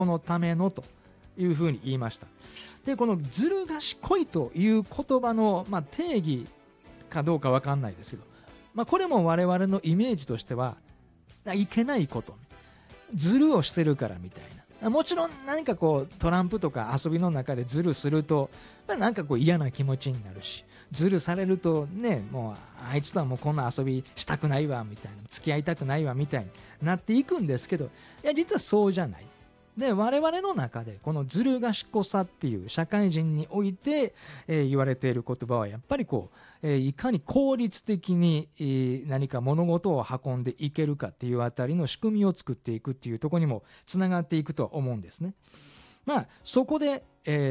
このためのというふうに言いました。でこのずる賢いという言葉の、定義かどうか分かんないですけど、これも我々のイメージとしてはいけないこと、ずるをしてるからみたいな。もちろん何かこうトランプとか遊びの中でズルするとなんかこう嫌な気持ちになるし、ズルされるとね、もうあいつとはもうこんな遊びしたくないわみたいな、付き合いたくないわみたいになっていくんですけど、いや実はそうじゃない。で我々の中でこのずる賢さっていう社会人において、言われている言葉はやっぱりこう、いかに効率的に、何か物事を運んでいけるかっていうあたりの仕組みを作っていくっていうところにもつながっていくと思うんですね。そこで、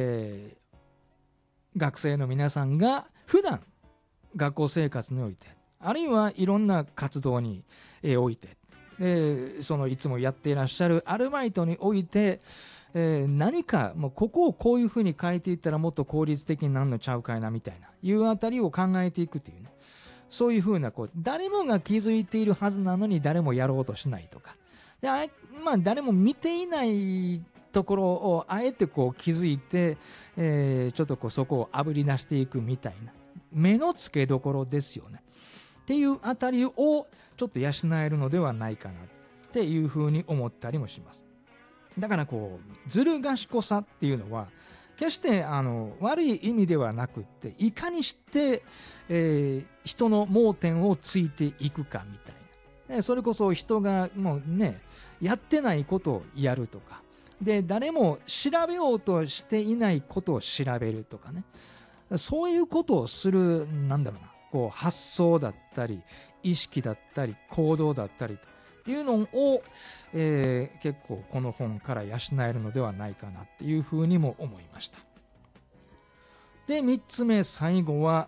学生の皆さんが普段学校生活において、あるいはいろんな活動において、そのいつもやっていらっしゃるアルバイトにおいて、何かもうここをこういうふうに変えていったらもっと効率的になるのちゃうかいなみたいないうあたりを考えていくというね、そういうふうなこう誰もが気づいているはずなのに誰もやろうとしないとかで、誰も見ていないところをあえてこう気づいて、ちょっとこうそこをあぶり出していくみたいな目の付けどころですよねっていうあたりをちょっと養えるのではないかなっていうふうに思ったりもします。だからこうずる賢さっていうのは決して悪い意味ではなくって、いかにして、人の盲点をついていくかみたいな、それこそ人がもうねやってないことをやるとかで、誰も調べようとしていないことを調べるとかね、そういうことをするこう発想だったり意識だったり行動だったりっていうのを、結構この本から養えるのではないかなっていうふうにも思いました。で3つ目、最後は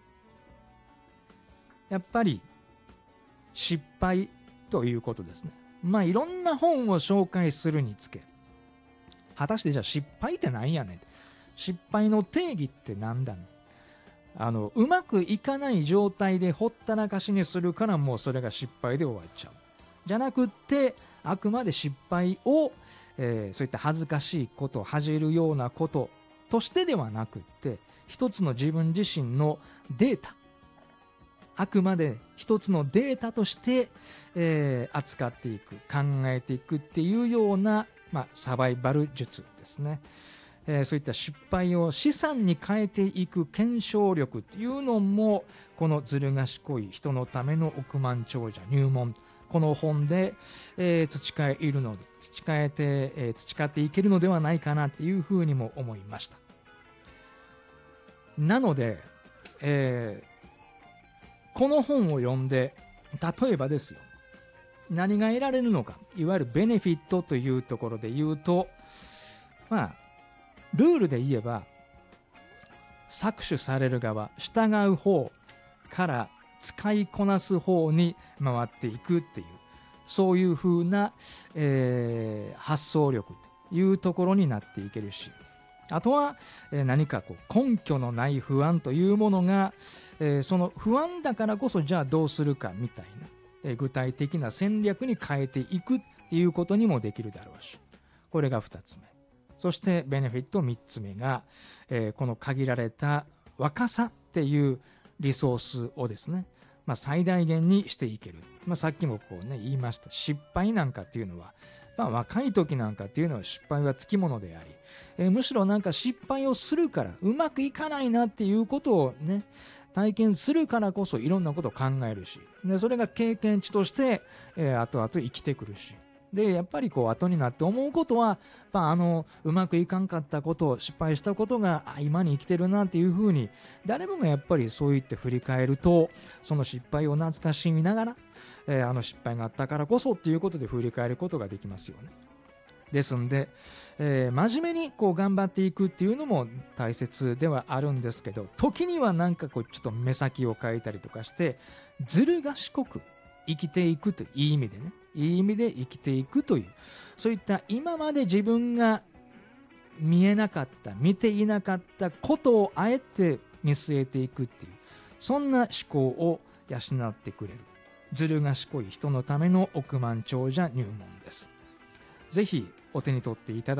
やっぱり失敗ということですね。いろんな本を紹介するにつけ、果たしてじゃあ失敗って何やねん、失敗の定義って何だねん、うまくいかない状態でほったらかしにするからもうそれが失敗で終わっちゃうじゃなくって、あくまで失敗を、そういった恥ずかしいこと恥じるようなこととしてではなくって、一つの自分自身のデータ、あくまで一つのデータとして、扱っていく考えていくっていうような、サバイバル術ですね。そういった失敗を資産に変えていく検証力っていうのもこのずる賢い人のための億万長者入門、この本で、培っていけるのではないかなっていうふうにも思いました。なので、この本を読んで例えばですよ、何が得られるのか、いわゆるベネフィットというところで言うと、ルールで言えば搾取される側、従う方から使いこなす方に回っていくっていう、そういう風な、発想力というところになっていけるし、あとは、何かこう根拠のない不安というものが、その不安だからこそじゃあどうするかみたいな、具体的な戦略に変えていくっていうことにもできるだろうし、これが2つ目。そしてベネフィット3つ目が、この限られた若さっていうリソースをですね、最大限にしていける。さっきもこうね言いました、失敗なんかっていうのは、若い時なんかっていうのは失敗はつきものであり、むしろなんか失敗をするからうまくいかないなっていうことをね体験するからこそいろんなことを考えるし、でそれが経験値として、後々生きてくるし、でやっぱりこう後になって思うことは、うまくいかんかったこと、失敗したことが今に生きてるなっていうふうに誰もがやっぱりそう言って振り返ると、その失敗を懐かしみながら、あの失敗があったからこそっていうことで振り返ることができますよね。ですんで、真面目にこう頑張っていくっていうのも大切ではあるんですけど、時にはなんかこうちょっと目先を変えたりとかしてずる賢く生きていくという、いい意味でね、いい意味で生きていくという、そういった今まで自分が見えなかった、見ていなかったことをあえて見据えていくっていう、そんな思考を養ってくれるずる賢い人のための億万長者入門です。ぜひお手に取っていただ